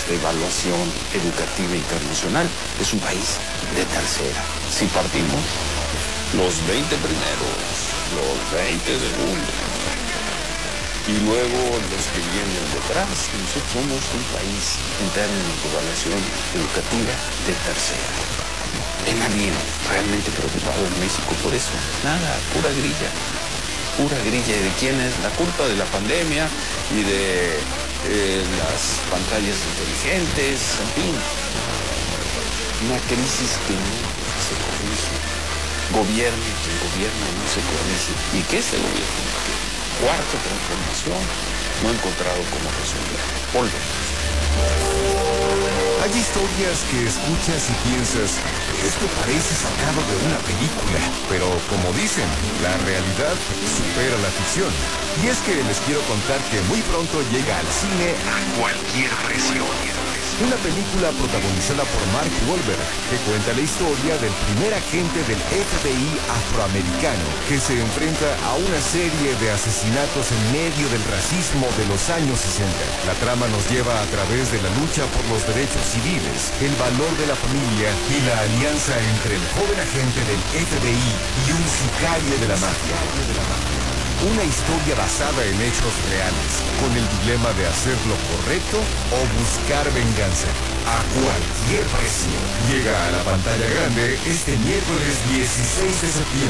de evaluación educativa internacional, es un país de tercera. Si partimos los 20 primeros, los 20 segundos, y luego los que vienen detrás, nosotros somos un país en términos de evaluación educativa de tercera. ¿Ven alguien realmente preocupado en México por eso? Nada, pura grilla. Pura grilla. ¿Y de quién es la culpa? De la pandemia y de las pantallas inteligentes, en fin. Una crisis que no se corrige. Gobierne quien gobierna, no se corrige. ¿Y qué este gobierno? Cuarta transformación, no he encontrado cómo resolver. Volvemos. Hay historias que escuchas y piensas, esto parece sacado de una película, pero como dicen, la realidad supera la ficción. Y es que les quiero contar que muy pronto llega al cine A Cualquier Precio. Una película protagonizada por Mark Wahlberg, que cuenta la historia del primer agente del FBI afroamericano que se enfrenta a una serie de asesinatos en medio del racismo de los años 60. La trama nos lleva a través de la lucha por los derechos civiles, el valor de la familia y la alianza entre el joven agente del FBI y un sicario de la mafia. Una historia basada en hechos reales, con el dilema de hacer lo correcto o buscar venganza. A cualquier precio. Llega a la pantalla grande este miércoles 16 de septiembre.